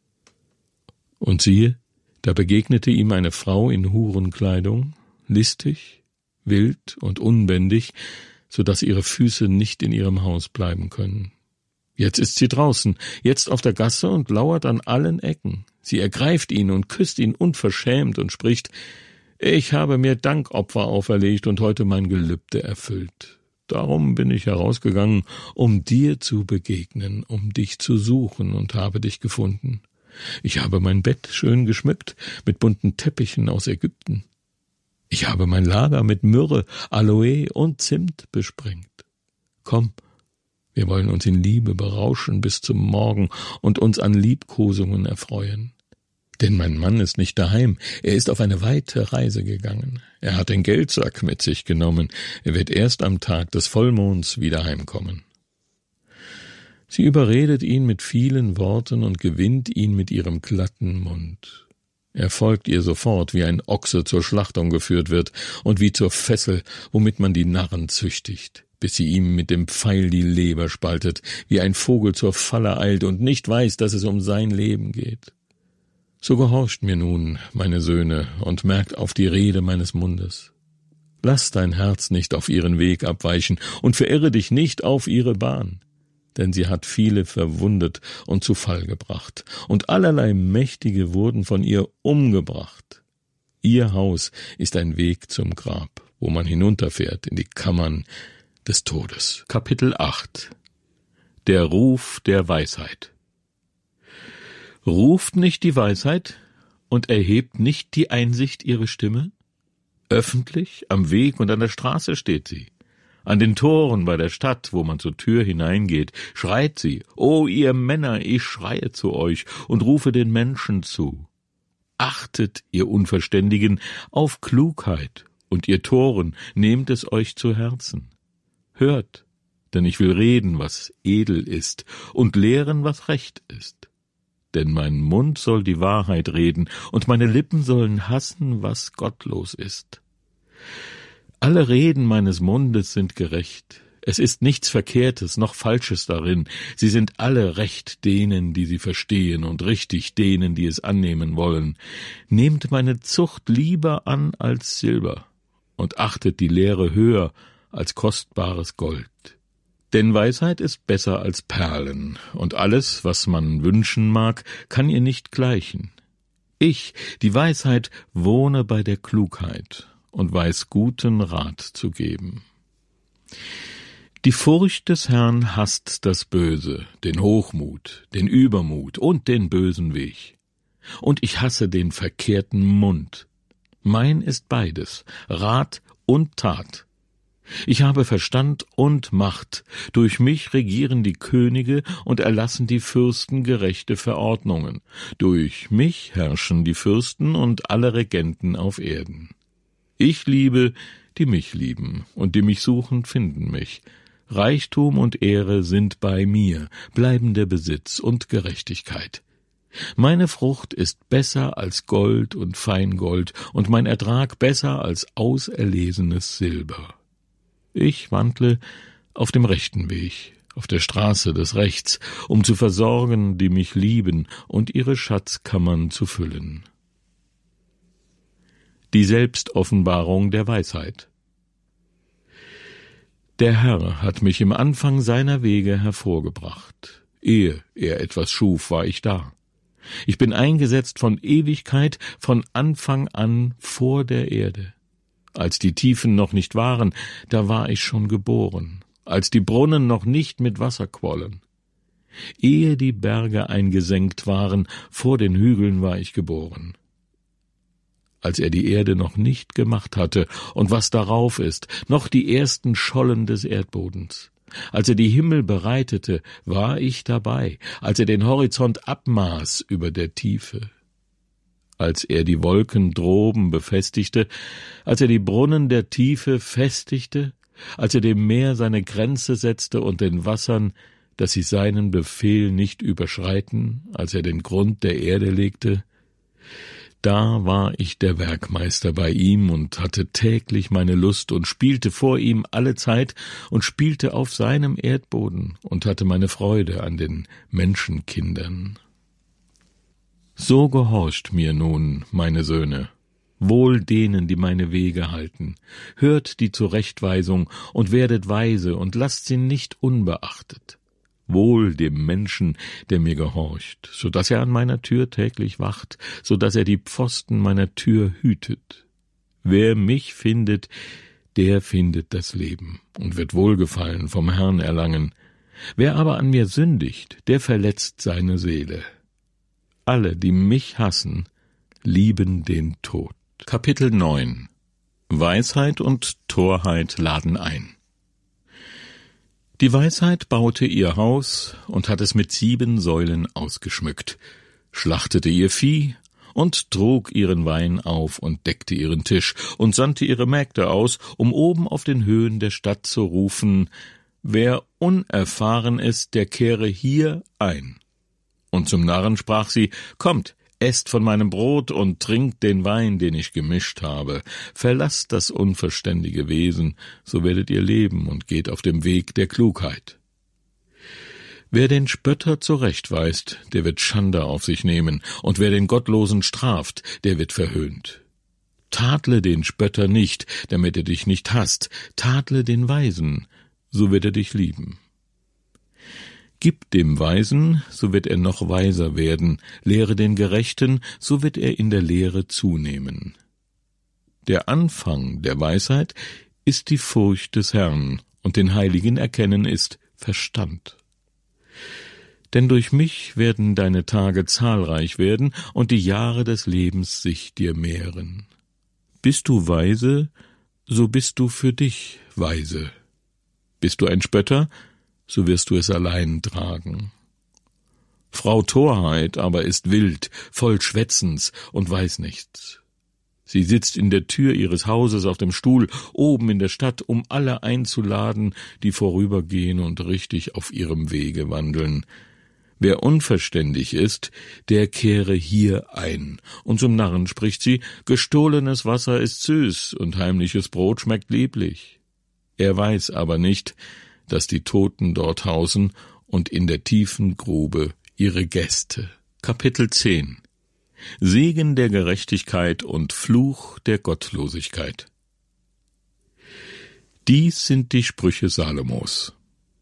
Und siehe, da begegnete ihm eine Frau in Hurenkleidung, listig, wild und unbändig, so daß ihre Füße nicht in ihrem Haus bleiben können. Jetzt ist sie draußen, jetzt auf der Gasse und lauert an allen Ecken. Sie ergreift ihn und küsst ihn unverschämt und spricht: »Ich habe mir Dankopfer auferlegt und heute mein Gelübde erfüllt. Darum bin ich herausgegangen, um dir zu begegnen, um dich zu suchen, und habe dich gefunden. Ich habe mein Bett schön geschmückt mit bunten Teppichen aus Ägypten. Ich habe mein Lager mit Myrrhe, Aloe und Zimt besprengt. Komm, wir wollen uns in Liebe berauschen bis zum Morgen und uns an Liebkosungen erfreuen. Denn mein Mann ist nicht daheim, er ist auf eine weite Reise gegangen. Er hat den Geldsack mit sich genommen, er wird erst am Tag des Vollmonds wieder heimkommen.« Sie überredet ihn mit vielen Worten und gewinnt ihn mit ihrem glatten Mund. Er folgt ihr sofort, wie ein Ochse zur Schlachtung geführt wird und wie zur Fessel, womit man die Narren züchtigt, bis sie ihm mit dem Pfeil die Leber spaltet, wie ein Vogel zur Falle eilt und nicht weiß, dass es um sein Leben geht. So gehorcht mir nun, meine Söhne, und merkt auf die Rede meines Mundes. Lass dein Herz nicht auf ihren Weg abweichen und verirre dich nicht auf ihre Bahn. Denn sie hat viele verwundet und zu Fall gebracht, und allerlei Mächtige wurden von ihr umgebracht. Ihr Haus ist ein Weg zum Grab, wo man hinunterfährt in die Kammern des Todes. Kapitel acht. Der Ruf der Weisheit. Ruft nicht die Weisheit und erhebt nicht die Einsicht ihre Stimme? Öffentlich, am Weg und an der Straße steht sie. An den Toren bei der Stadt, wo man zur Tür hineingeht, schreit sie: »O ihr Männer, ich schreie zu euch und rufe den Menschen zu. Achtet, ihr Unverständigen, auf Klugheit, und ihr Toren, nehmt es euch zu Herzen. Hört, denn ich will reden, was edel ist, und lehren, was recht ist. Denn mein Mund soll die Wahrheit reden, und meine Lippen sollen hassen, was gottlos ist. Alle Reden meines Mundes sind gerecht. Es ist nichts Verkehrtes noch Falsches darin. Sie sind alle recht denen, die sie verstehen, und richtig denen, die es annehmen wollen. Nehmt meine Zucht lieber an als Silber und achtet die Lehre höher als kostbares Gold. Denn Weisheit ist besser als Perlen, und alles, was man wünschen mag, kann ihr nicht gleichen. Ich, die Weisheit, wohne bei der Klugheit und weiß guten Rat zu geben. Die Furcht des Herrn hasst das Böse, den Hochmut, den Übermut und den bösen Weg. Und ich hasse den verkehrten Mund. Mein ist beides, Rat und Tat. Ich habe Verstand und Macht. Durch mich regieren die Könige und erlassen die Fürsten gerechte Verordnungen. Durch mich herrschen die Fürsten und alle Regenten auf Erden. Ich liebe, die mich lieben, und die mich suchen, finden mich. Reichtum und Ehre sind bei mir, bleibender Besitz und Gerechtigkeit. Meine Frucht ist besser als Gold und Feingold, und mein Ertrag besser als auserlesenes Silber. Ich wandle auf dem rechten Weg, auf der Straße des Rechts, um zu versorgen, die mich lieben, und ihre Schatzkammern zu füllen. Die Selbstoffenbarung der Weisheit. Der Herr hat mich im Anfang seiner Wege hervorgebracht. Ehe er etwas schuf, war ich da. Ich bin eingesetzt von Ewigkeit, von Anfang an vor der Erde. Als die Tiefen noch nicht waren, da war ich schon geboren, als die Brunnen noch nicht mit Wasser quollen. Ehe die Berge eingesenkt waren, vor den Hügeln war ich geboren. Als er die Erde noch nicht gemacht hatte und was darauf ist, noch die ersten Schollen des Erdbodens. Als er die Himmel bereitete, war ich dabei, als er den Horizont abmaß über der Tiefe. Als er die Wolken droben befestigte, als er die Brunnen der Tiefe festigte, als er dem Meer seine Grenze setzte und den Wassern, dass sie seinen Befehl nicht überschreiten, als er den Grund der Erde legte, da war ich der Werkmeister bei ihm und hatte täglich meine Lust und spielte vor ihm alle Zeit und spielte auf seinem Erdboden und hatte meine Freude an den Menschenkindern. So gehorcht mir nun, meine Söhne, wohl denen, die meine Wege halten, hört die Zurechtweisung und werdet weise und lasst sie nicht unbeachtet. Wohl dem Menschen, der mir gehorcht, so dass er an meiner Tür täglich wacht, so dass er die Pfosten meiner Tür hütet. Wer mich findet, der findet das Leben und wird Wohlgefallen vom Herrn erlangen. Wer aber an mir sündigt, der verletzt seine Seele. Alle, die mich hassen, lieben den Tod. Kapitel neun. Weisheit und Torheit laden ein. Die Weisheit baute ihr Haus und hat es mit sieben Säulen ausgeschmückt, schlachtete ihr Vieh und trug ihren Wein auf und deckte ihren Tisch und sandte ihre Mägde aus, um oben auf den Höhen der Stadt zu rufen, »Wer unerfahren ist, der kehre hier ein.« Und zum Narren sprach sie, »Kommt, esst von meinem Brot und trinkt den Wein, den ich gemischt habe. Verlasst das unverständige Wesen, so werdet ihr leben und geht auf dem Weg der Klugheit. Wer den Spötter zurechtweist, der wird Schande auf sich nehmen, und wer den Gottlosen straft, der wird verhöhnt. Tadle den Spötter nicht, damit er dich nicht hasst, tadle den Weisen, so wird er dich lieben. Gib dem Weisen, so wird er noch weiser werden, lehre den Gerechten, so wird er in der Lehre zunehmen. Der Anfang der Weisheit ist die Furcht des Herrn, und den Heiligen erkennen ist Verstand. Denn durch mich werden deine Tage zahlreich werden, und die Jahre des Lebens sich dir mehren. Bist du weise, so bist du für dich weise. Bist du ein Spötter, so wirst du es allein tragen. Frau Torheit aber ist wild, voll Schwätzens und weiß nichts. Sie sitzt in der Tür ihres Hauses auf dem Stuhl oben in der Stadt, um alle einzuladen, die vorübergehen und richtig auf ihrem Wege wandeln. Wer unverständig ist, der kehre hier ein. Und zum Narren spricht sie, gestohlenes Wasser ist süß und heimliches Brot schmeckt lieblich. Er weiß aber nicht, dass die Toten dort hausen und in der tiefen Grube ihre Gäste. Kapitel zehn. Segen der Gerechtigkeit und Fluch der Gottlosigkeit. Dies sind die Sprüche Salomos.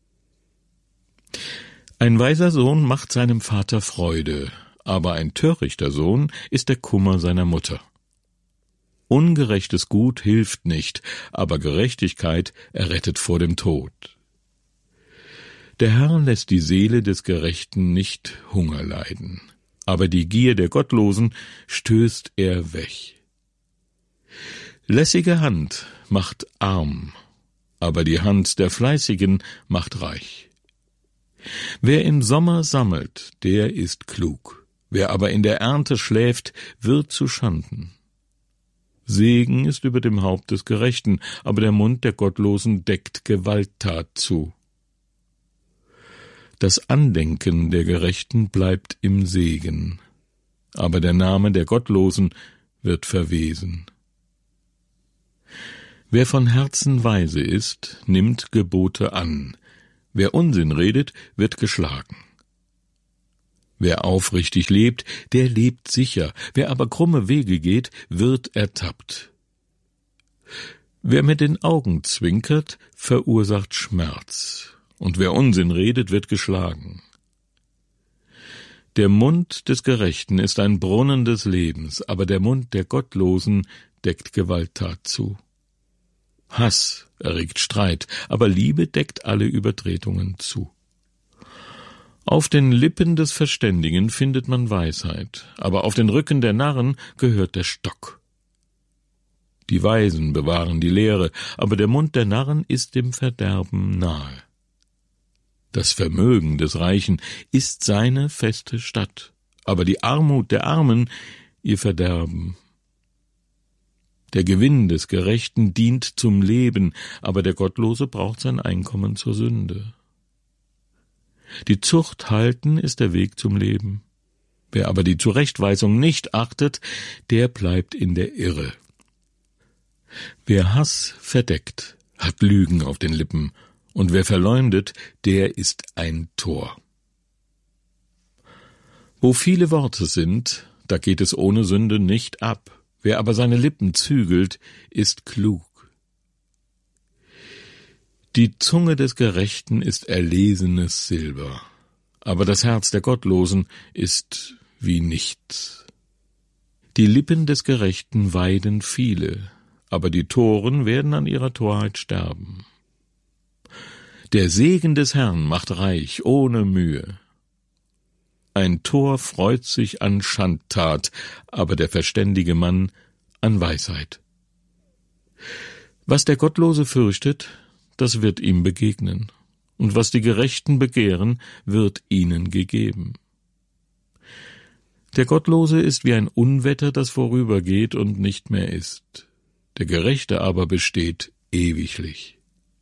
Ein weiser Sohn macht seinem Vater Freude, aber ein törichter Sohn ist der Kummer seiner Mutter. Ungerechtes Gut hilft nicht, aber Gerechtigkeit errettet vor dem Tod. Der Herr lässt die Seele des Gerechten nicht Hunger leiden, aber die Gier der Gottlosen stößt er weg. Lässige Hand macht arm, aber die Hand der Fleißigen macht reich. Wer im Sommer sammelt, der ist klug, wer aber in der Ernte schläft, wird zu Schanden. Segen ist über dem Haupt des Gerechten, aber der Mund der Gottlosen deckt Gewalttat zu. Das Andenken der Gerechten bleibt im Segen, aber der Name der Gottlosen wird verwesen. Wer von Herzen weise ist, nimmt Gebote an, wer Unsinn redet, wird geschlagen. Wer aufrichtig lebt, der lebt sicher, wer aber krumme Wege geht, wird ertappt. Wer mit den Augen zwinkert, verursacht Schmerz, und wer Unsinn redet, wird geschlagen. Der Mund des Gerechten ist ein Brunnen des Lebens, aber der Mund der Gottlosen deckt Gewalttat zu. Hass erregt Streit, aber Liebe deckt alle Übertretungen zu. Auf den Lippen des Verständigen findet man Weisheit, aber auf den Rücken der Narren gehört der Stock. Die Weisen bewahren die Lehre, aber der Mund der Narren ist dem Verderben nahe. Das Vermögen des Reichen ist seine feste Stadt, aber die Armut der Armen ihr Verderben. Der Gewinn des Gerechten dient zum Leben, aber der Gottlose braucht sein Einkommen zur Sünde. Die Zucht halten ist der Weg zum Leben. Wer aber die Zurechtweisung nicht achtet, der bleibt in der Irre. Wer Hass verdeckt, hat Lügen auf den Lippen, und wer verleumdet, der ist ein Tor. Wo viele Worte sind, da geht es ohne Sünde nicht ab. Wer aber seine Lippen zügelt, ist klug. Die Zunge des Gerechten ist erlesenes Silber, aber das Herz der Gottlosen ist wie nichts. Die Lippen des Gerechten weiden viele, aber die Toren werden an ihrer Torheit sterben. Der Segen des Herrn macht reich ohne Mühe. Ein Tor freut sich an Schandtat, aber der verständige Mann an Weisheit. Was der Gottlose fürchtet, das wird ihm begegnen, und was die Gerechten begehren, wird ihnen gegeben. Der Gottlose ist wie ein Unwetter, das vorübergeht und nicht mehr ist. Der Gerechte aber besteht ewiglich.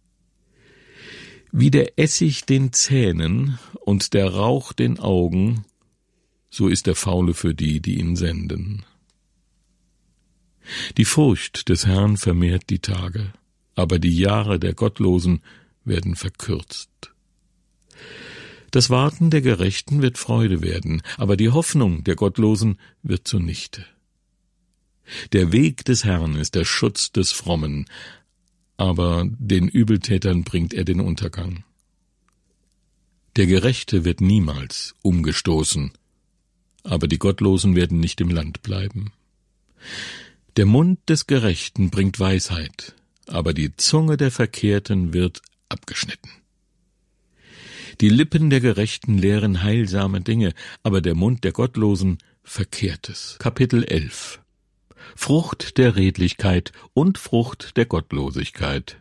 Wie der Essig den Zähnen und der Rauch den Augen, so ist der Faule für die, die ihn senden. Die Furcht des Herrn vermehrt die Tage, aber die Jahre der Gottlosen werden verkürzt. Das Warten der Gerechten wird Freude werden, aber die Hoffnung der Gottlosen wird zunichte. Der Weg des Herrn ist der Schutz des Frommen, aber den Übeltätern bringt er den Untergang. Der Gerechte wird niemals umgestoßen, aber die Gottlosen werden nicht im Land bleiben. Der Mund des Gerechten bringt Weisheit, aber die Zunge der Verkehrten wird abgeschnitten. Die Lippen der Gerechten lehren heilsame Dinge, aber der Mund der Gottlosen Verkehrtes. Kapitel elf. Frucht der Redlichkeit und Frucht der Gottlosigkeit.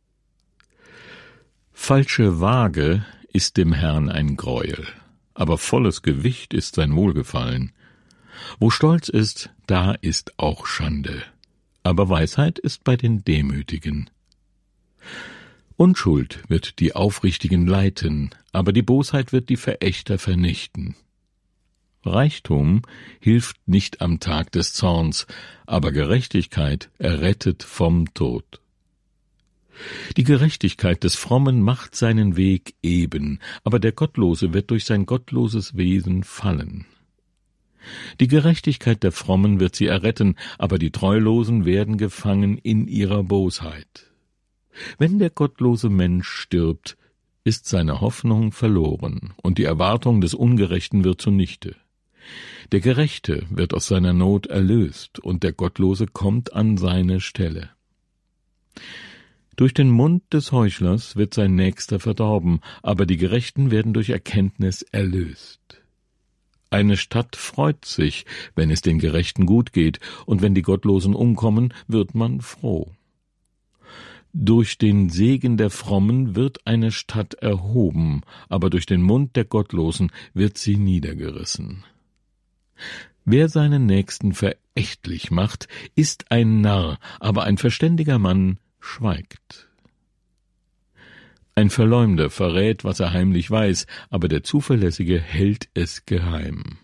Falsche Waage ist dem Herrn ein Greuel, aber volles Gewicht ist sein Wohlgefallen. Wo Stolz ist, da ist auch Schande, aber Weisheit ist bei den Demütigen. Unschuld wird die Aufrichtigen leiten, aber die Bosheit wird die Verächter vernichten. Reichtum hilft nicht am Tag des Zorns, aber Gerechtigkeit errettet vom Tod. Die Gerechtigkeit des Frommen macht seinen Weg eben, aber der Gottlose wird durch sein gottloses Wesen fallen. Die Gerechtigkeit der Frommen wird sie erretten, aber die Treulosen werden gefangen in ihrer Bosheit. Wenn der gottlose Mensch stirbt, ist seine Hoffnung verloren, und die Erwartung des Ungerechten wird zunichte. Der Gerechte wird aus seiner Not erlöst, und der Gottlose kommt an seine Stelle. Durch den Mund des Heuchlers wird sein Nächster verdorben, aber die Gerechten werden durch Erkenntnis erlöst. Eine Stadt freut sich, wenn es den Gerechten gut geht, und wenn die Gottlosen umkommen, wird man froh. Durch den Segen der Frommen wird eine Stadt erhoben, aber durch den Mund der Gottlosen wird sie niedergerissen. Wer seinen Nächsten verächtlich macht, ist ein Narr, aber ein verständiger Mann schweigt. Ein Verleumder verrät, was er heimlich weiß, aber der Zuverlässige hält es geheim.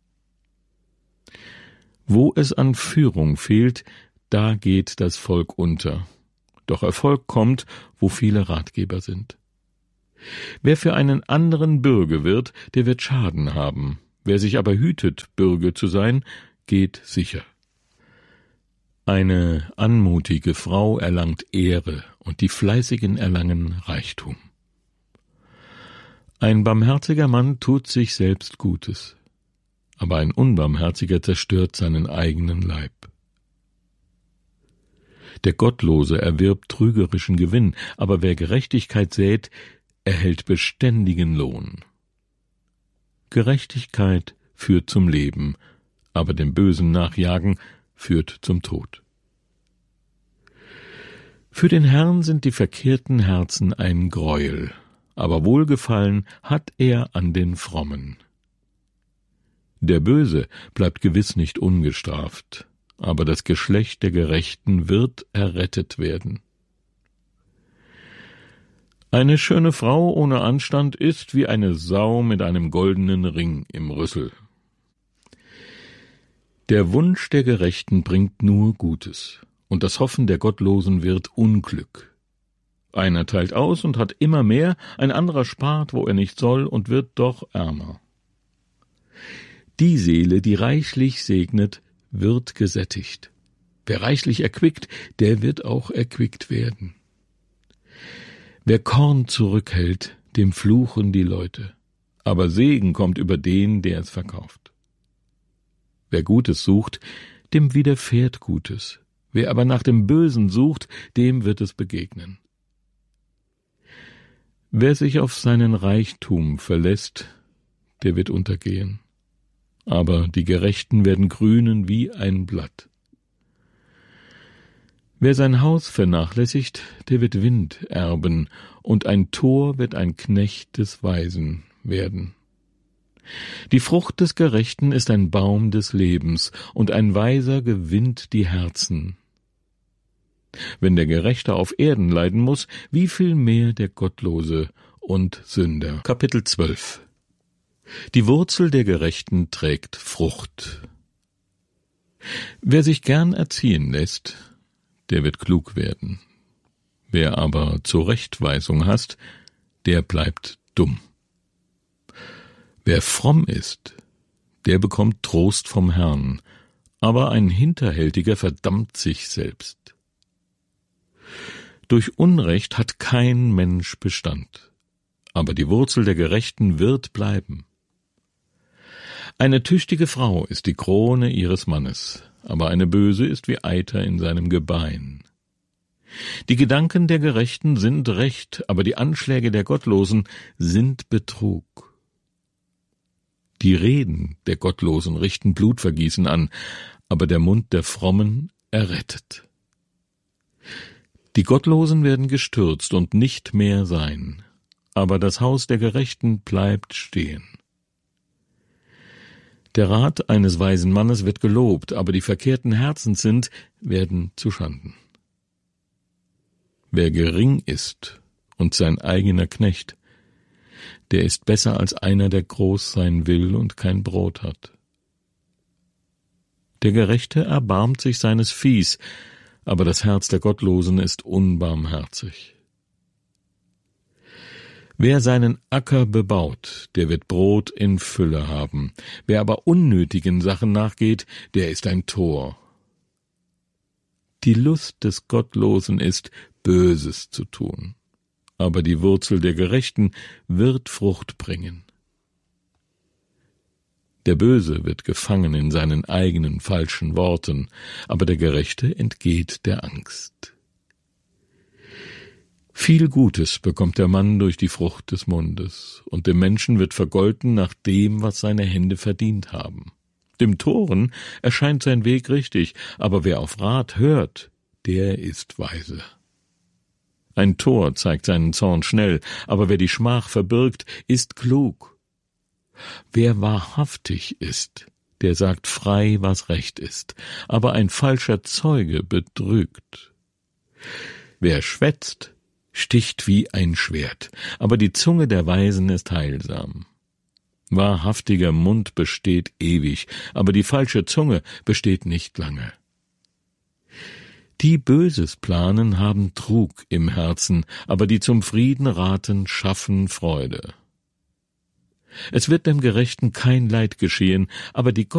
Wo es an Führung fehlt, da geht das Volk unter. Doch Erfolg kommt, wo viele Ratgeber sind. Wer für einen anderen Bürge wird, der wird Schaden haben. Wer sich aber hütet, Bürge zu sein, geht sicher. Eine anmutige Frau erlangt Ehre, und die Fleißigen erlangen Reichtum. Ein barmherziger Mann tut sich selbst Gutes, aber ein Unbarmherziger zerstört seinen eigenen Leib. Der Gottlose erwirbt trügerischen Gewinn, aber wer Gerechtigkeit sät, erhält beständigen Lohn. Gerechtigkeit führt zum Leben, aber dem Bösen nachjagen führt zum Tod. Für den Herrn sind die verkehrten Herzen ein Greuel, aber Wohlgefallen hat er an den Frommen. Der Böse bleibt gewiss nicht ungestraft, aber das Geschlecht der Gerechten wird errettet werden. Eine schöne Frau ohne Anstand ist wie eine Sau mit einem goldenen Ring im Rüssel. Der Wunsch der Gerechten bringt nur Gutes, und das Hoffen der Gottlosen wird Unglück. Einer teilt aus und hat immer mehr, ein anderer spart, wo er nicht soll, und wird doch ärmer. Die Seele, die reichlich segnet, wird gesättigt. Wer reichlich erquickt, der wird auch erquickt werden. Wer Korn zurückhält, dem fluchen die Leute, aber Segen kommt über den, der es verkauft. Wer Gutes sucht, dem widerfährt Gutes. Wer aber nach dem Bösen sucht, dem wird es begegnen. Wer sich auf seinen Reichtum verlässt, der wird untergehen. Aber die Gerechten werden grünen wie ein Blatt. Wer sein Haus vernachlässigt, der wird Wind erben, und ein Tor wird ein Knecht des Weisen werden. Die Frucht des Gerechten ist ein Baum des Lebens, und ein Weiser gewinnt die Herzen. Wenn der Gerechte auf Erden leiden muß, wie viel mehr der Gottlose und Sünder. Kapitel zwölf. Die Wurzel der Gerechten trägt Frucht. Wer sich gern erziehen lässt, der wird klug werden. Wer aber Zurechtweisung hasst, der bleibt dumm. Wer fromm ist, der bekommt Trost vom Herrn, aber ein Hinterhältiger verdammt sich selbst. Durch Unrecht hat kein Mensch Bestand, aber die Wurzel der Gerechten wird bleiben. Eine tüchtige Frau ist die Krone ihres Mannes, aber eine Böse ist wie Eiter in seinem Gebein. Die Gedanken der Gerechten sind Recht, aber die Anschläge der Gottlosen sind Betrug. Die Reden der Gottlosen richten Blutvergießen an, aber der Mund der Frommen errettet. Die Gottlosen werden gestürzt und nicht mehr sein, aber das Haus der Gerechten bleibt stehen. Der Rat eines weisen Mannes wird gelobt, aber die verkehrten Herzens sind, werden zuschanden. Wer gering ist und sein eigener Knecht, der ist besser als einer, der groß sein will und kein Brot hat. Der Gerechte erbarmt sich seines Viehs, aber das Herz der Gottlosen ist unbarmherzig. Wer seinen Acker bebaut, der wird Brot in Fülle haben. Wer aber unnötigen Sachen nachgeht, der ist ein Tor. Die Lust des Gottlosen ist, Böses zu tun, aber die Wurzel der Gerechten wird Frucht bringen. Der Böse wird gefangen in seinen eigenen falschen Worten, aber der Gerechte entgeht der Angst. Viel Gutes bekommt der Mann durch die Frucht des Mundes, und dem Menschen wird vergolten nach dem, was seine Hände verdient haben. Dem Toren erscheint sein Weg richtig, aber wer auf Rat hört, der ist weise. Ein Tor zeigt seinen Zorn schnell, aber wer die Schmach verbirgt, ist klug. Wer wahrhaftig ist, der sagt frei, was recht ist, aber ein falscher Zeuge betrügt. Wer schwätzt, sticht wie ein Schwert, aber die Zunge der Weisen ist heilsam. Wahrhaftiger Mund besteht ewig, aber die falsche Zunge besteht nicht lange. Die Böses planen, haben Trug im Herzen, aber die zum Frieden raten, schaffen Freude. Es wird dem Gerechten kein Leid geschehen, aber die